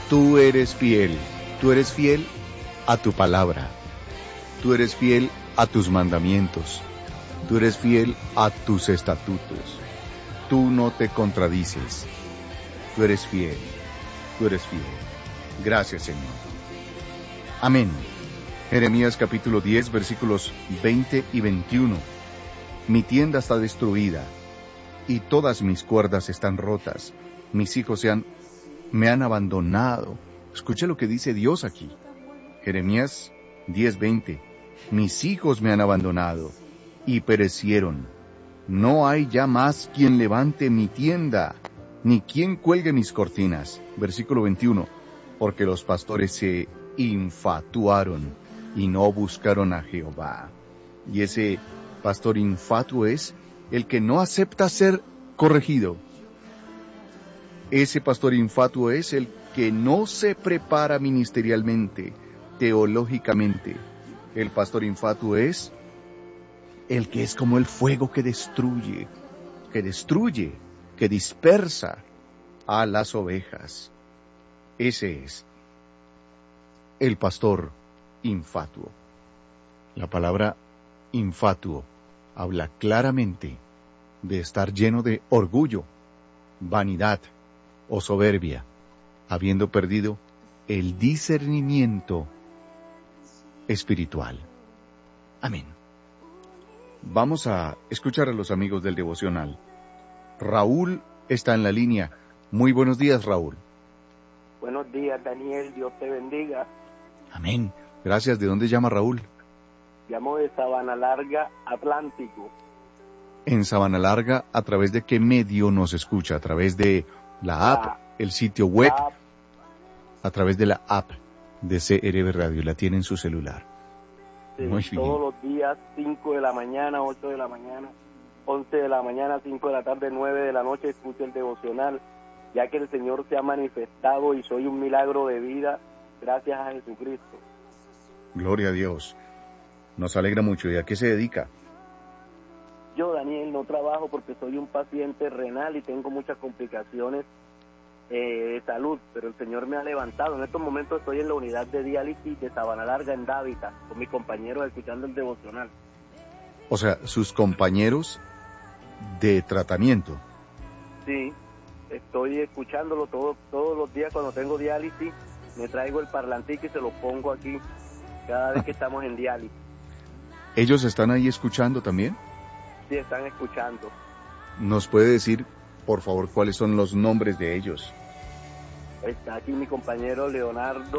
Tú eres fiel a tu palabra, tú eres fiel a tus mandamientos, tú eres fiel a tus estatutos, tú no te contradices, tú eres fiel, tú eres fiel. Gracias, Señor. Amén. Jeremías capítulo 10, versículos 20 y 21. Mi tienda está destruida, y todas mis cuerdas están rotas. Mis hijos me han abandonado. Escuche lo que dice Dios aquí. Jeremías 10:20. Mis hijos me han abandonado y perecieron. No hay ya más quien levante mi tienda, ni quien cuelgue mis cortinas. Versículo 21. Porque los pastores se infatuaron y no buscaron a Jehová. Y ese pastor infatuo es el que no acepta ser corregido. Ese pastor infatuo es el que no se prepara ministerialmente, teológicamente. El pastor infatuo es el que es como el fuego que destruye, que dispersa a las ovejas. Ese es el pastor infatuo. La palabra infatuo habla claramente de estar lleno de orgullo, vanidad o soberbia, habiendo perdido el discernimiento espiritual. Amén. Vamos a escuchar a los amigos del devocional. Raúl está en la línea. Muy buenos días, Raúl. Buenos días, Daniel. Dios te bendiga. Amén. Gracias. ¿De dónde llama Raúl? Llamo de Sabana Larga, Atlántico. En Sabana Larga, ¿a través de qué medio nos escucha? ¿A través de la app, el sitio web? A través de la app de CRB Radio. La tiene en su celular. Sí, muy bien. Todos los días, 5 de la mañana, 8 de la mañana, 11 de la mañana, 5 de la tarde, 9 de la noche, escucho el devocional, ya que el Señor se ha manifestado y soy un milagro de vida gracias a Jesucristo. Gloria a Dios. Nos alegra mucho. ¿Y a qué se dedica? Yo, Daniel, no trabajo porque soy un paciente renal y tengo muchas complicaciones de salud, pero el Señor me ha levantado. En estos momentos estoy en la unidad de diálisis de Sabana Larga, en Dávita, con mis compañeros escuchando el devocional. O sea, sus compañeros de tratamiento. Sí, estoy escuchándolo todos los días cuando tengo diálisis. Me traigo el parlantico y se lo pongo aquí cada vez que estamos en diálisis. ¿Ellos están ahí escuchando también? Sí, están escuchando. ¿Nos puede decir, por favor, cuáles son los nombres de ellos? Está aquí mi compañero Leonardo